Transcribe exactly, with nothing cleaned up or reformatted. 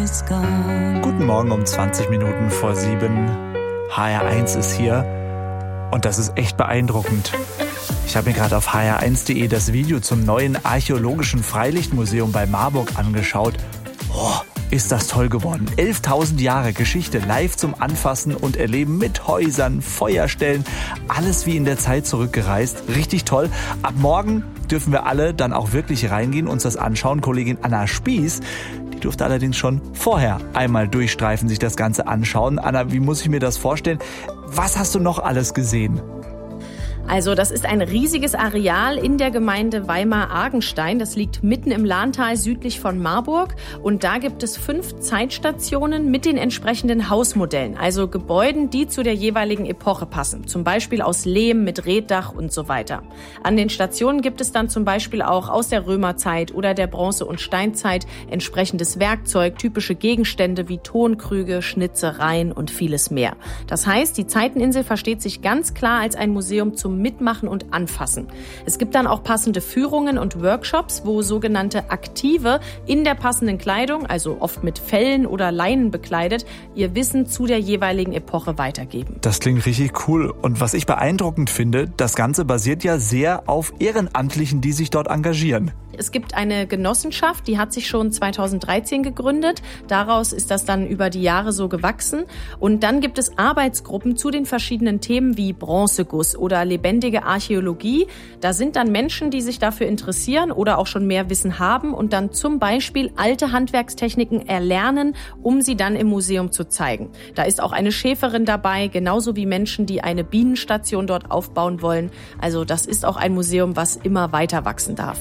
is gone. Guten Morgen um zwanzig Minuten vor sieben. H R eins ist hier und das ist echt beeindruckend. Ich habe mir gerade auf h r eins punkt de das Video zum neuen archäologischen Freilichtmuseum bei Marburg angeschaut. Oh, ist das toll geworden. elftausend Jahre Geschichte live zum Anfassen und Erleben mit Häusern, Feuerstellen, alles wie in der Zeit zurückgereist. Richtig toll. Ab morgen dürfen wir alle dann auch wirklich reingehen, uns das anschauen. Kollegin Anna Spieß, die durfte allerdings schon vorher einmal durchstreifen, sich das Ganze anschauen. Anna, wie muss ich mir das vorstellen? Was hast du noch alles gesehen? Also das ist ein riesiges Areal in der Gemeinde Weimar-Argenstein. Das liegt mitten im Lahntal südlich von Marburg. Und da gibt es fünf Zeitstationen mit den entsprechenden Hausmodellen. Also Gebäuden, die zu der jeweiligen Epoche passen. Zum Beispiel aus Lehm mit Reetdach und so weiter. An den Stationen gibt es dann zum Beispiel auch aus der Römerzeit oder der Bronze- und Steinzeit entsprechendes Werkzeug, typische Gegenstände wie Tonkrüge, Schnitzereien und vieles mehr. Das heißt, die Zeiteninsel versteht sich ganz klar als ein Museum zum Mitmachen und Anfassen. Es gibt dann auch passende Führungen und Workshops, wo sogenannte Aktive in der passenden Kleidung, also oft mit Fellen oder Leinen bekleidet, ihr Wissen zu der jeweiligen Epoche weitergeben. Das klingt richtig cool. Und was ich beeindruckend finde, das Ganze basiert ja sehr auf Ehrenamtlichen, die sich dort engagieren. Es gibt eine Genossenschaft, die hat sich schon zweitausenddreizehn gegründet. Daraus ist das dann über die Jahre so gewachsen. Und dann gibt es Arbeitsgruppen zu den verschiedenen Themen wie Bronzeguss oder lebendige Archäologie. Da sind dann Menschen, die sich dafür interessieren oder auch schon mehr Wissen haben und dann zum Beispiel alte Handwerkstechniken erlernen, um sie dann im Museum zu zeigen. Da ist auch eine Schäferin dabei, genauso wie Menschen, die eine Bienenstation dort aufbauen wollen. Also das ist auch ein Museum, was immer weiter wachsen darf.